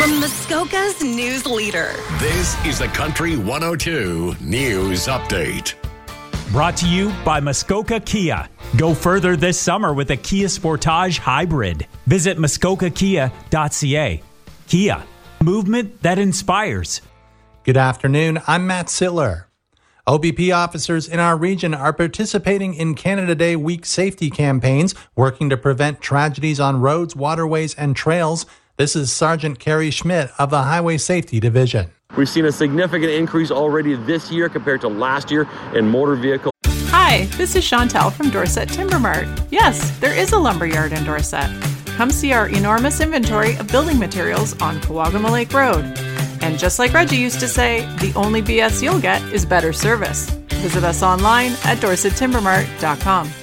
From Muskoka's news leader. This is the Country 102 News Update. Brought to you by Muskoka Kia. Go further this summer with a Kia Sportage Hybrid. Visit muskokakia.ca. Kia, movement that inspires. Good afternoon, I'm Matt Sittler. OBP officers in our region are participating in Canada Day week safety campaigns, working to prevent tragedies on roads, waterways, and trails. This is Sergeant Carrie Schmidt of the Highway Safety Division. We've seen a significant increase already this year compared to last year in motor vehicle. Hi, this is Chantel from Dorset Timber Mart. Yes, there is a lumberyard in Dorset. Come see our enormous inventory of building materials on Kawagama Lake Road. And just like Reggie used to say, the only BS you'll get is better service. Visit us online at dorsettimbermart.com.